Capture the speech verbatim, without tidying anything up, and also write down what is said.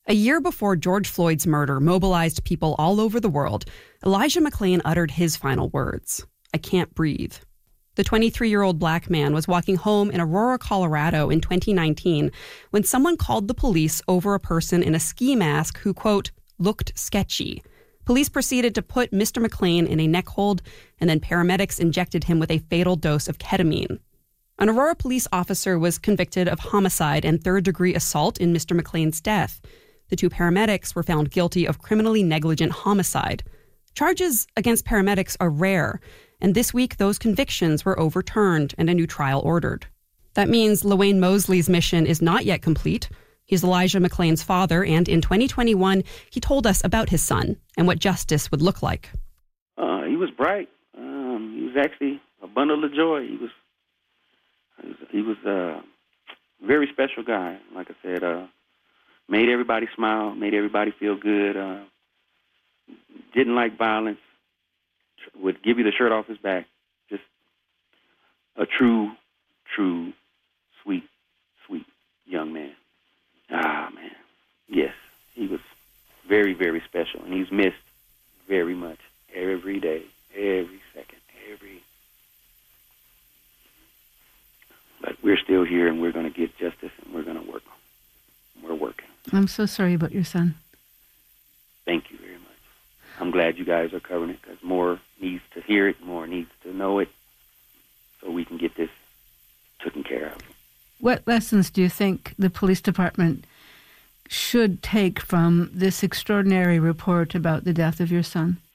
A year before George Floyd's murder mobilized people all over the world, Elijah McClain uttered his final words, "I can't breathe." The twenty-three-year-old black man was walking home in Aurora, Colorado in twenty nineteen when someone called the police over a person in a ski mask who, quote, looked sketchy. Police proceeded to put Mister McClain in a neck hold, and then paramedics injected him with a fatal dose of ketamine. An Aurora police officer was convicted of homicide and third-degree assault in Mister McClain's death. The two paramedics were found guilty of criminally negligent homicide. Charges against paramedics are rare, and this week those convictions were overturned and a new trial ordered. That means LaWayne Mosley's mission is not yet complete. He's Elijah McClain's father, and in twenty twenty-one, he told us about his son and what justice would look like. Uh, he was bright. Um, he was actually a bundle of joy. He was he was, he was a very special guy. Like I said, uh, made everybody smile, made everybody feel good, uh, didn't like violence, would give you the shirt off his back. Just a true, true, sweet, sweet young man. Ah, man. Yes, he was very, very special, and he's missed very much every day, every second, every... But we're still here, and we're going to get justice, and we're going to work. We're working. I'm so sorry about your son. Thank you very much. I'm glad you guys are covering it, because more needs to hear it, more needs to know it, so we can get this taken care of. What lessons do you think the police department should take from this extraordinary report about the death of your son?